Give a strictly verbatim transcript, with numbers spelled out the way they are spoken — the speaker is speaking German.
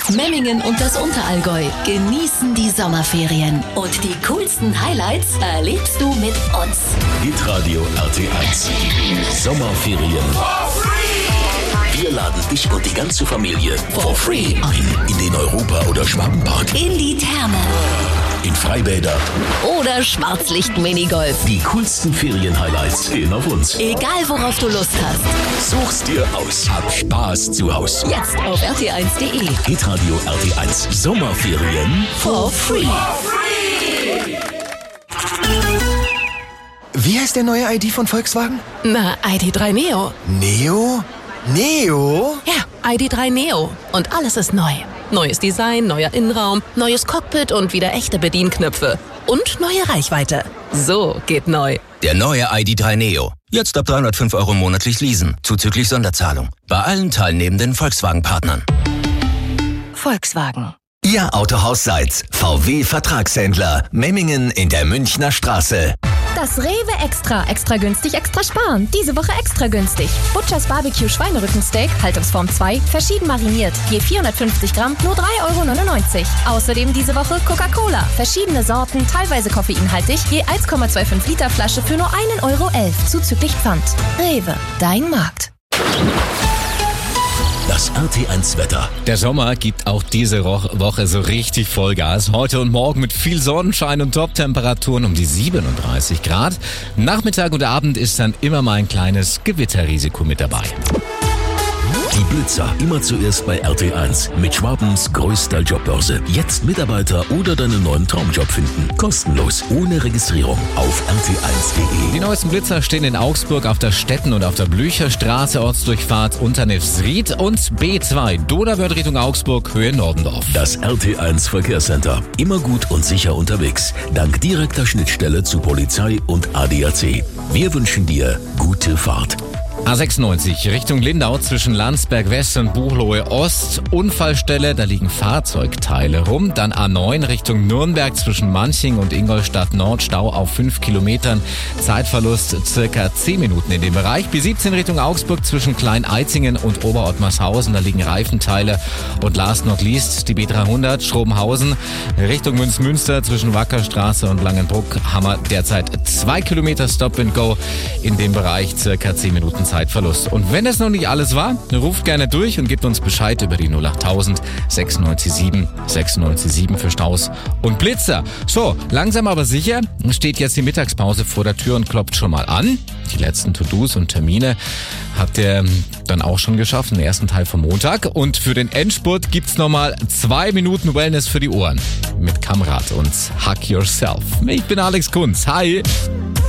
Memmingen und das Unterallgäu genießen die Sommerferien. Und die coolsten Highlights erlebst du mit uns. Hitradio R T eins. Sommerferien. Wir laden dich und die ganze Familie for free ein in den Europa- oder Schwabenpark, In die Therme in Freibäder oder Schwarzlicht-Minigolf. Die coolsten Ferien-Highlights stehen auf uns. Egal worauf du Lust hast. Such's dir aus. Hab Spaß zu Haus. Jetzt auf R T eins Punkt de. Hitradio R T eins. Sommerferien For free. Wie heißt der neue I D von Volkswagen? Na, I D drei Neo. Neo? Neo? Ja, I D drei Neo. Und alles ist neu. Neues Design, neuer Innenraum, neues Cockpit und wieder echte Bedienknöpfe. Und neue Reichweite. So geht neu. Der neue I D drei Neo. Jetzt ab dreihundertfünf Euro monatlich leasen, zuzüglich Sonderzahlung. Bei allen teilnehmenden Volkswagen-Partnern. Volkswagen. Ihr Autohaus Seitz, V W-Vertragshändler, Memmingen in der Münchner Straße. Das Rewe Extra. Extra günstig, extra sparen. Diese Woche extra günstig. Butchers Barbecue Schweinerückensteak, Haltungsform zwei, verschieden mariniert. Je vierhundertfünfzig Gramm, nur drei Euro neunundneunzig. Außerdem diese Woche Coca-Cola. Verschiedene Sorten, teilweise koffeinhaltig, je eins Komma fünfundzwanzig Liter Flasche für nur ein Euro elf, zuzüglich Pfand. Rewe, dein Markt. Das R T eins Wetter. Der Sommer gibt auch diese Woche so richtig Vollgas. Heute und morgen mit viel Sonnenschein und Top-Temperaturen um die siebenunddreißig Grad. Nachmittag und Abend ist dann immer mal ein kleines Gewitterrisiko mit dabei. Die Blitzer. Immer zuerst bei R T eins. Mit Schwabens größter Jobbörse. Jetzt Mitarbeiter oder deinen neuen Traumjob finden. Kostenlos. Ohne Registrierung. Auf R T eins Punkt de. Die neuesten Blitzer stehen in Augsburg auf der Stetten- und auf der Blücherstraße, Ortsdurchfahrt Unternefsried und B zwei, Donauwörth Richtung Augsburg, Höhe Nordendorf. Das R T eins Verkehrscenter. Immer gut und sicher unterwegs. Dank direkter Schnittstelle zu Polizei und A D A C. Wir wünschen dir gute Fahrt. A sechsundneunzig Richtung Lindau zwischen Landsberg West und Buchloe Ost. Unfallstelle, da liegen Fahrzeugteile rum. Dann A neun Richtung Nürnberg zwischen Manching und Ingolstadt Nord. Stau auf fünf Kilometern. Zeitverlust circa zehn Minuten in dem Bereich. B siebzehn Richtung Augsburg zwischen Klein-Eizingen und Oberottmarshausen. Da liegen Reifenteile. Und last not least die B dreihundert Schrobenhausen Richtung Münzmünster zwischen Wackerstraße und Langenbruck. Haben wir derzeit zwei Kilometer Stop and Go in dem Bereich. Circa zehn Minuten Zeit. Zeitverlust. Und wenn es noch nicht alles war, ruft gerne durch und gebt uns Bescheid über die null achttausend sechsundneunzig sieben sechsundneunzig sieben für Staus und Blitzer. So, langsam aber sicher steht jetzt die Mittagspause vor der Tür und klopft schon mal an. Die letzten To-Dos und Termine habt ihr dann auch schon geschafft, den ersten Teil vom Montag. Und für den Endspurt gibt's nochmal zwei Minuten Wellness für die Ohren mit Kamrat und Hug Yourself. Ich bin Alex Kunz. Hi!